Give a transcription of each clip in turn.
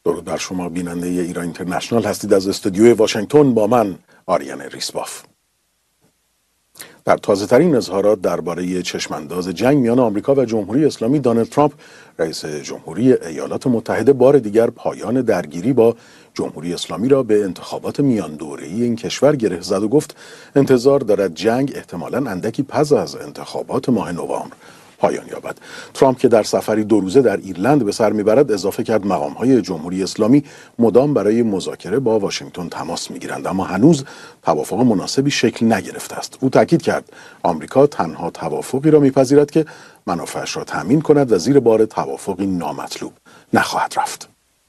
درود بر شما بیننده ایران اینترنشنال هستید. از استودیوی واشنگتن با من آریان ریسباف. در تازه ترین اظهارات درباره چشمانداز جنگ میان آمریکا و جمهوری اسلامی، دونالد ترامپ رئیس جمهوری ایالات متحده بار دیگر پایان درگیری با جمهوری اسلامی را به انتخابات میان دوره‌ای این کشور گره زد و گفت انتظار دارد جنگ احتمالاً اندکی پس از انتخابات ماه نوامبر پایان یابد. ترامپ که در سفری 2 روزه در ایرلند به سر میبرد اضافه کرد مقام‌های جمهوری اسلامی مدام برای مذاکره با واشنگتن تماس میگیرند، اما هنوز توافق مناسبی شکل نگرفته است. او تاکید کرد آمریکا تنها توافقی را میپذیرد که منافعش را تامین کند و زیر بار توافقی نامطلوب نخواهد رفت.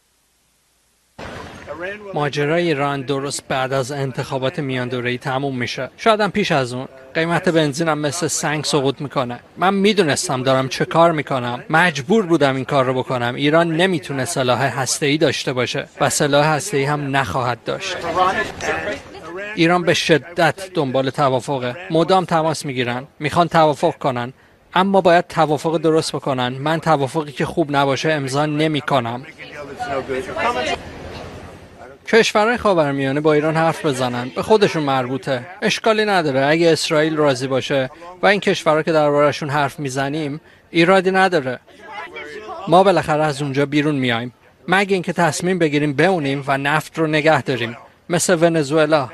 ماجرای ایران درست بعد از انتخابات میان دوره‌ای تموم میشه. شاید هم پیش از اون. قیمت بنزینم مثل سنگ سقوط میکنه. من میدونستم دارم چه کار میکنم. مجبور بودم این کار رو بکنم. ایران نمیتونه سلاح هسته‌ای داشته باشه و سلاح هسته‌ای هم نخواهد داشت. ایران به شدت دنبال توافقه. مدام تماس میگیرن. میخوان توافق کنن. اما باید توافق درست بکنن. من توافقی که خوب نباشه امضا نمیکنم. کشورهای خاورمیانه با ایران حرف بزنن، به خودشون مربوطه. اشکالی نداره اگه اسرائیل راضی باشه و این کشورها که درباره‌شون حرف میزنیم ایرادی نداره. ما بالاخره از اونجا بیرون میایم، مگه اینکه تصمیم بگیریم بمونیم و نفت رو نگه داریم مثل ونزوئلا.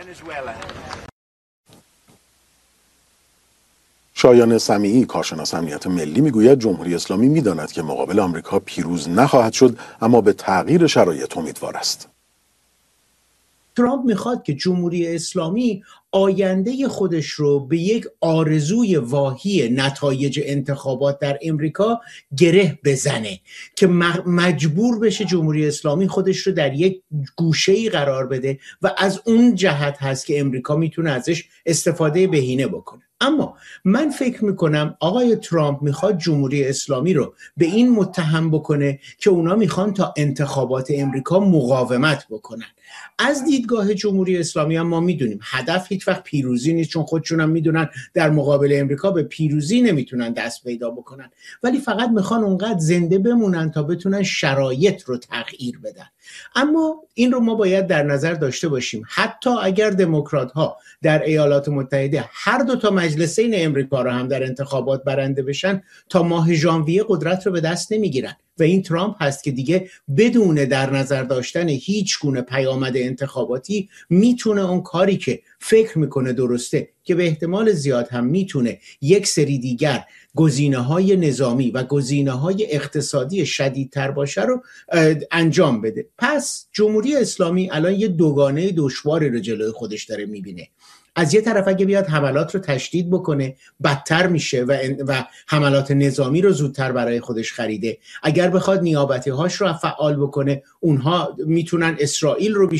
شایان سمیعی، کارشناس امنیت ملی، میگوید جمهوری اسلامی میداند که مقابل آمریکا پیروز نخواهد شد، اما به تغییر شرایط امیدوار است. ترامپ میخواد که جمهوری اسلامی آینده خودش رو به یک آرزوی واهی نتایج انتخابات در امریکا گره بزنه که مجبور بشه جمهوری اسلامی خودش رو در یک گوشه‌ای قرار بده و از اون جهت هست که امریکا میتونه ازش استفاده بهینه بکنه. اما من فکر میکنم آقای ترامپ میخواد جمهوری اسلامی رو به این متهم بکنه که اونا میخوان تا انتخابات امریکا مقاومت بکنن. از دیدگاه جمهوری اسلامی هم ما میدونیم هدف هیچ وقت پیروزی نیست، چون خودشون هم میدونن در مقابل امریکا به پیروزی نمیتونن دست پیدا بکنن، ولی فقط میخوان اونقدر زنده بمونن تا بتونن شرایط رو تغییر بدن. اما این رو ما باید در نظر داشته باشیم حتی اگر دموکرات ها در ایالات متحده هر دو تا مجلسین امریکا رو هم در انتخابات برنده بشن، تا ماه ژانویه قدرت رو به دست نمیگیرن و این ترامپ هست که دیگه بدون در نظر داشتن هیچ گونه پیامد انتخاباتی میتونه اون کاری که فکر میکنه درسته، که به احتمال زیاد هم میتونه یک سری دیگر گزینه‌های نظامی و گزینه‌های اقتصادی شدیدتر باشه رو انجام بده. پس جمهوری اسلامی الان یه دوگانه دشواری رو جلوی خودش داره میبینه. از یه طرف اگه بیاد حملات رو تشدید بکنه بدتر میشه و حملات نظامی رو زودتر برای خودش خریده. اگر بخواد نیابتی هاش رو فعال بکنه، اونها میتونن اسرائیل رو